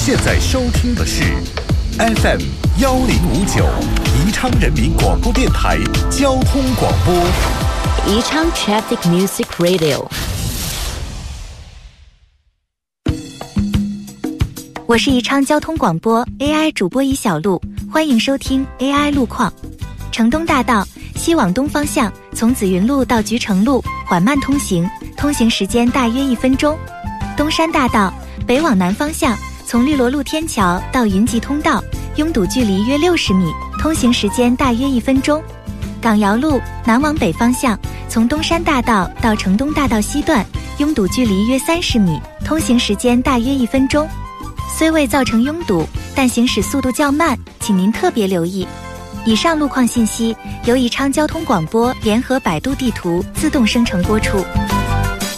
现在收听的是 FM 1059宜昌人民广播电台交通广播， 宜昌 Traffic Music Radio。 我是宜昌交通广播 AI 主播尹小璐，欢迎收听 AI 路况。城东大道西往东方向，从紫云路到菊城路缓慢通行，通行时间大约1分钟。东山大道北往南方向，从绿萝路天桥到云集通道，拥堵距离约60米，通行时间大约1分钟。港窑路南往北方向，从东山大道到城东大道西段，拥堵距离约30米，通行时间大约1分钟。虽未造成拥堵，但行驶速度较慢，请您特别留意。以上路况信息由宜昌交通广播联合百度地图自动生成播出。